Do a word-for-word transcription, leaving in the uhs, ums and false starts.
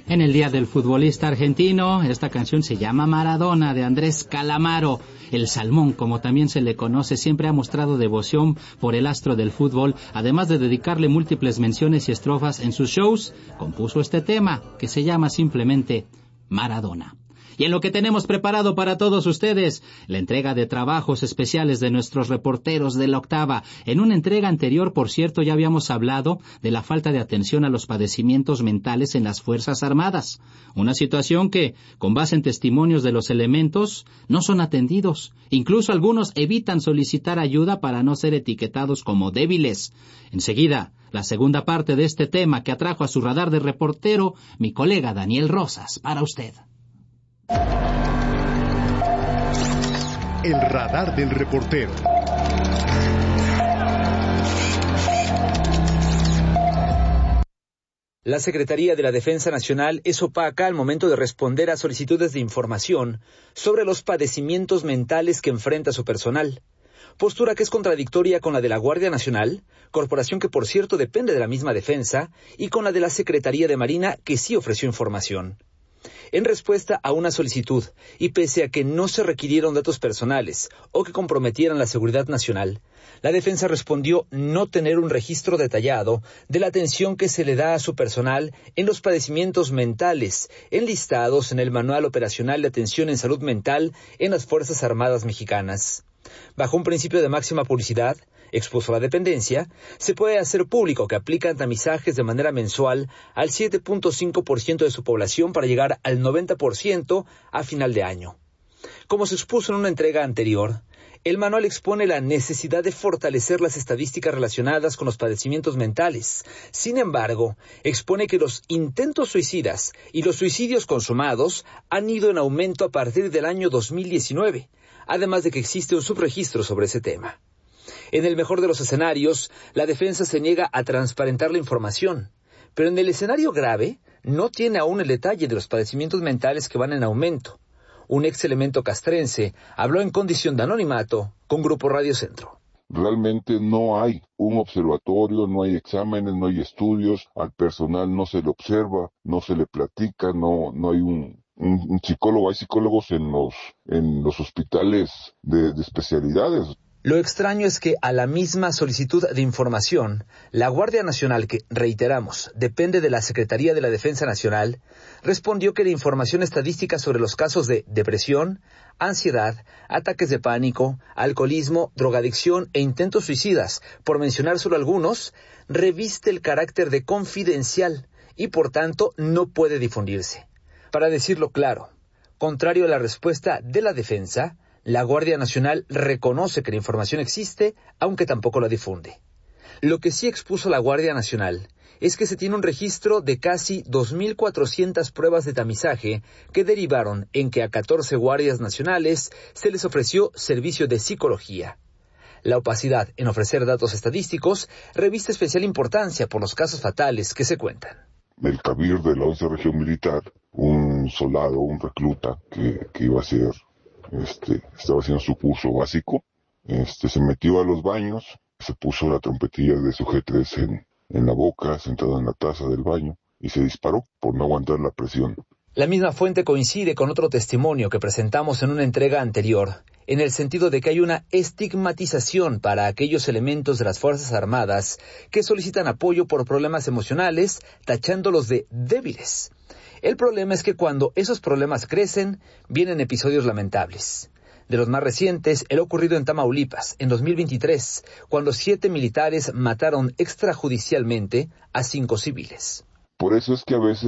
En el Día del Futbolista Argentino, esta canción se llama Maradona, de Andrés Calamaro. El Salmón, como también se le conoce, siempre ha mostrado devoción por el astro del fútbol. Además de dedicarle múltiples menciones y estrofas en sus shows, compuso este tema, que se llama simplemente Maradona. Y en lo que tenemos preparado para todos ustedes, la entrega de trabajos especiales de nuestros reporteros de la Octava. En una entrega anterior, por cierto, ya habíamos hablado de la falta de atención a los padecimientos mentales en las Fuerzas Armadas. Una situación que, con base en testimonios de los elementos, no son atendidos. Incluso algunos evitan solicitar ayuda para no ser etiquetados como débiles. Enseguida, la segunda parte de este tema que atrajo a su radar de reportero mi colega Daniel Rosas, para usted. El radar del reportero. La Secretaría de la Defensa Nacional es opaca al momento de responder a solicitudes de información sobre los padecimientos mentales que enfrenta su personal. Postura que es contradictoria con la de la Guardia Nacional, corporación que por cierto depende de la misma defensa, y con la de la Secretaría de Marina, que sí ofreció información. En respuesta a una solicitud, y pese a que no se requirieron datos personales o que comprometieran la seguridad nacional, la defensa respondió no tener un registro detallado de la atención que se le da a su personal en los padecimientos mentales enlistados en el Manual Operacional de Atención en Salud Mental en las Fuerzas Armadas Mexicanas. Bajo un principio de máxima publicidad, expuso la dependencia, se puede hacer público que aplican tamizajes de manera mensual al siete punto cinco por ciento de su población para llegar al noventa por ciento a final de año. Como se expuso en una entrega anterior, el manual expone la necesidad de fortalecer las estadísticas relacionadas con los padecimientos mentales. Sin embargo, expone que los intentos suicidas y los suicidios consumados han ido en aumento a partir del año dos mil diecinueve, además de que existe un subregistro sobre ese tema. En el mejor de los escenarios, la defensa se niega a transparentar la información, pero en el escenario grave no tiene aún el detalle de los padecimientos mentales que van en aumento. Un ex elemento castrense habló en condición de anonimato con Grupo Radio Centro. Realmente no hay un observatorio, no hay exámenes, no hay estudios, al personal no se le observa, no se le platica, no, no hay un, un, un psicólogo, hay psicólogos en los, en los hospitales de, de especialidades. Lo extraño es que a la misma solicitud de información, la Guardia Nacional, que, reiteramos, depende de la Secretaría de la Defensa Nacional, respondió que la información estadística sobre los casos de depresión, ansiedad, ataques de pánico, alcoholismo, drogadicción e intentos suicidas, por mencionar solo algunos, reviste el carácter de confidencial y por tanto no puede difundirse. Para decirlo claro, contrario a la respuesta de la defensa, la Guardia Nacional reconoce que la información existe, aunque tampoco la difunde. Lo que sí expuso la Guardia Nacional es que se tiene un registro de casi dos mil cuatrocientas pruebas de tamizaje que derivaron en que a catorce guardias nacionales se les ofreció servicio de psicología. La opacidad en ofrecer datos estadísticos reviste especial importancia por los casos fatales que se cuentan. El Cabir de la once Región Militar, un soldado, un recluta que, que iba a ser... Este, estaba haciendo su curso básico, este, se metió a los baños, se puso la trompetilla de su G tres en, en la boca, sentado en la taza del baño, y se disparó por no aguantar la presión. La misma fuente coincide con otro testimonio que presentamos en una entrega anterior, en el sentido de que hay una estigmatización para aquellos elementos de las Fuerzas Armadas que solicitan apoyo por problemas emocionales, tachándolos de débiles. El problema es que cuando esos problemas crecen, vienen episodios lamentables. De los más recientes, el ocurrido en Tamaulipas, en dos mil veintitrés, cuando siete militares mataron extrajudicialmente a cinco civiles. Por eso es que a veces